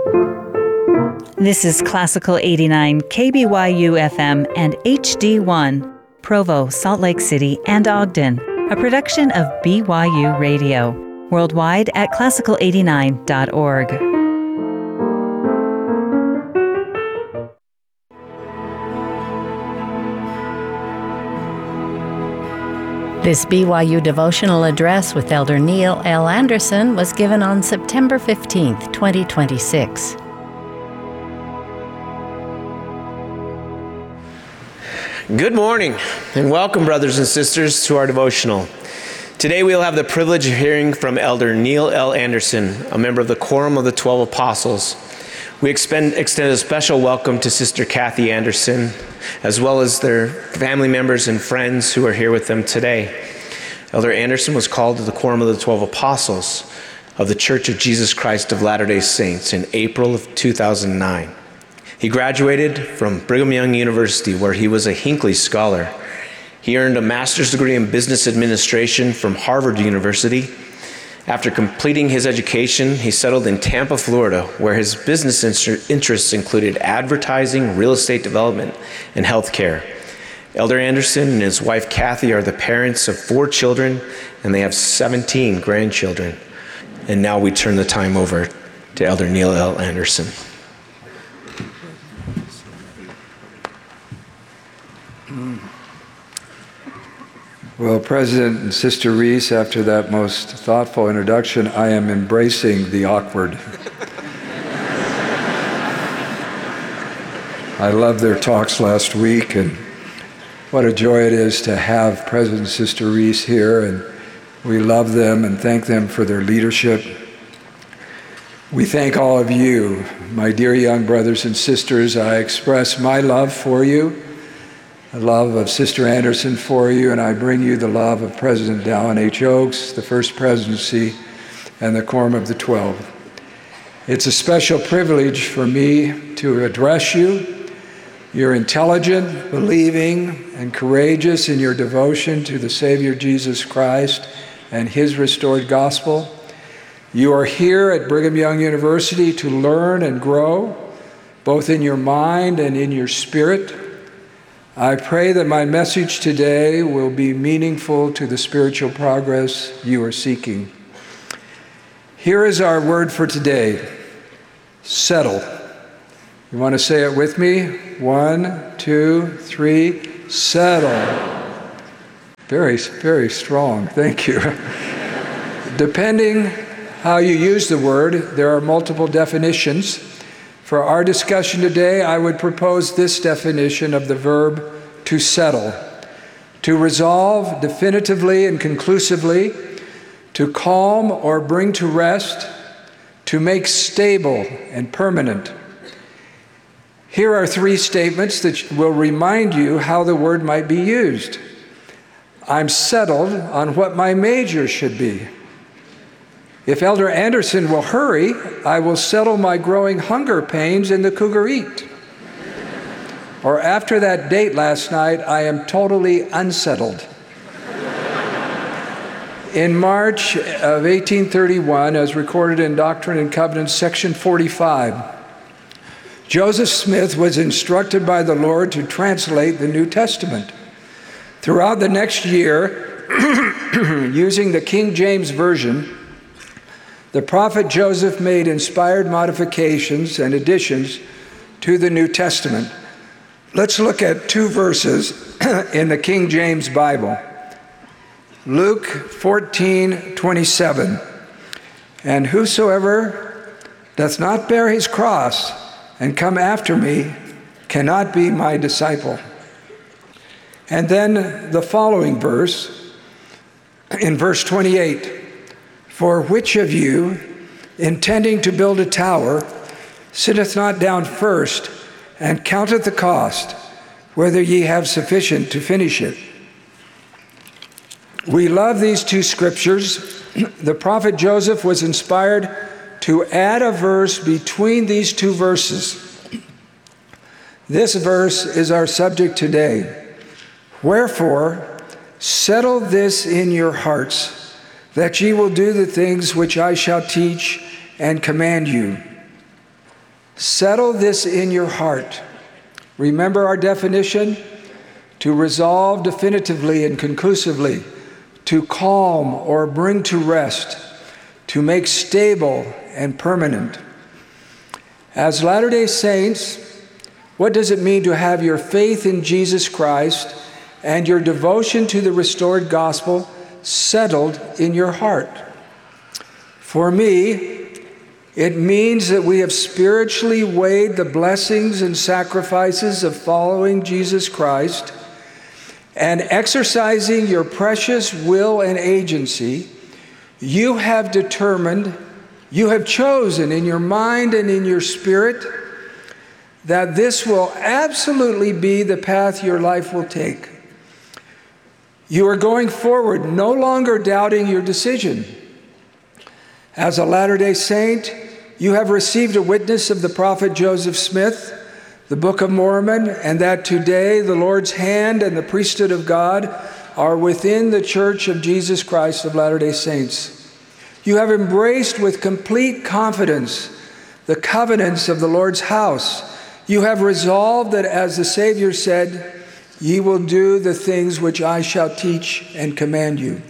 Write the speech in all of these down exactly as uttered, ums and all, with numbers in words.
This is Classical eighty-nine K B Y U F M and H D one, Provo, Salt Lake City, and Ogden, a production of B Y U Radio, worldwide at classical eighty-nine dot org. This B Y U devotional address with Elder Neil L. Anderson was given on September fifteenth, twenty twenty-six. Good morning, and welcome, brothers and sisters, to our devotional. Today we'll have the privilege of hearing from Elder Neil L. Anderson, a member of the Quorum of the Twelve Apostles. We extend, extend a special welcome to Sister Kathy Anderson, as well as their family members and friends who are here with them today. Elder Anderson was called to the Quorum of the Twelve Apostles of the Church of Jesus Christ of Latter-day Saints in April of two thousand nine. He graduated from Brigham Young University, where he was a Hinckley Scholar. He earned a master's degree in business administration from Harvard University. After completing his education, he settled in Tampa, Florida, where his business interests included advertising, real estate development, and healthcare. Elder Anderson and his wife Kathy are the parents of four children, and they have seventeen grandchildren. And now we turn the time over to Elder Neil L. Anderson. Well, President and Sister Reese, after that most thoughtful introduction, I am embracing the awkward. I loved their talks last week, and what a joy it is to have President and Sister Reese here, and we love them and thank them for their leadership. We thank all of you, my dear young brothers and sisters. I express my love for you, the love of Sister Anderson for you, and I bring you the love of President Dallin H. Oaks, the First Presidency, and the Quorum of the Twelve. It's a special privilege for me to address you. You're intelligent, believing, and courageous in your devotion to the Savior Jesus Christ and His restored gospel. You are here at Brigham Young University to learn and grow, both in your mind and in your spirit. I pray that my message today will be meaningful to the spiritual progress you are seeking. Here is our word for today: settle. You want to say it with me? One, two, three, settle. Very, very strong. Thank you. Depending how you use the word, there are multiple definitions. For our discussion today, I would propose this definition of the verb to settle: to resolve definitively and conclusively, to calm or bring to rest, to make stable and permanent. Here are three statements that will remind you how the word might be used. I'm settled on what my major should be. If Elder Anderson will hurry, I will settle my growing hunger pains in the Cougar Eat. Or after that date last night, I am totally unsettled. In March of eighteen thirty-one, as recorded in Doctrine and Covenants, section forty-five, Joseph Smith was instructed by the Lord to translate the New Testament. Throughout the next year, using the King James Version, the prophet Joseph made inspired modifications and additions to the New Testament. Let's look at two verses in the King James Bible. Luke fourteen twenty-seven. And whosoever doth not bear his cross and come after me cannot be my disciple. And then the following verse, in verse twenty-eight. For which of you, intending to build a tower, sitteth not down first, and counteth the cost, whether ye have sufficient to finish it? We love these two scriptures. The prophet Joseph was inspired to add a verse between these two verses. This verse is our subject today. Wherefore, settle this in your hearts, that ye will do the things which I shall teach and command you. Settle this in your heart. Remember our definition? To resolve definitively and conclusively, to calm or bring to rest, to make stable and permanent. As Latter-day Saints, what does it mean to have your faith in Jesus Christ and your devotion to the restored gospel settled in your heart? For me, it means that we have spiritually weighed the blessings and sacrifices of following Jesus Christ, and exercising your precious will and agency, you have determined, you have chosen in your mind and in your spirit that this will absolutely be the path your life will take. You are going forward, no longer doubting your decision. As a Latter-day Saint, you have received a witness of the prophet Joseph Smith, the Book of Mormon, and that today the Lord's hand and the priesthood of God are within the Church of Jesus Christ of Latter-day Saints. You have embraced with complete confidence the covenants of the Lord's house. You have resolved that, as the Savior said, ye will do the things which I shall teach and command you.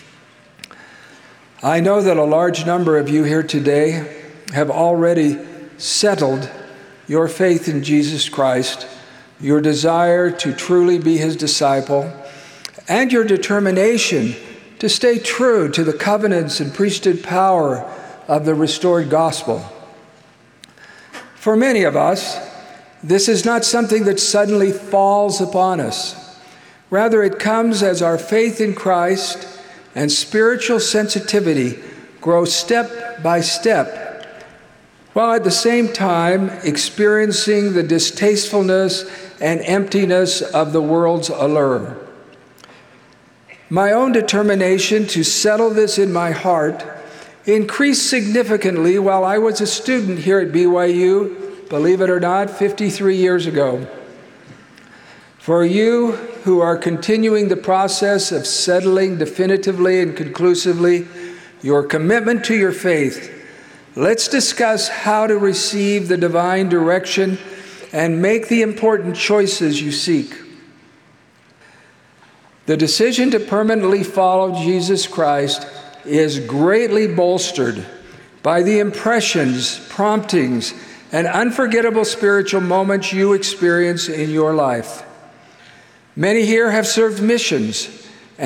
I know that a large number of you here today have already settled your faith in Jesus Christ, your desire to truly be his disciple, and your determination to stay true to the covenants and priesthood power of the restored gospel. For many of us, this is not something that suddenly falls upon us. Rather, it comes as our faith in Christ and spiritual sensitivity grow step by step, while at the same time experiencing the distastefulness and emptiness of the world's allure. My own determination to settle this in my heart increased significantly while I was a student here at B Y U, believe it or not, fifty-three years ago. For you who are continuing the process of settling definitively and conclusively your commitment to your faith, let's discuss how to receive the divine direction and make the important choices you seek. The decision to permanently follow Jesus Christ is greatly bolstered by the impressions, promptings, and unforgettable spiritual moments you experience in your life. Many here have served missions,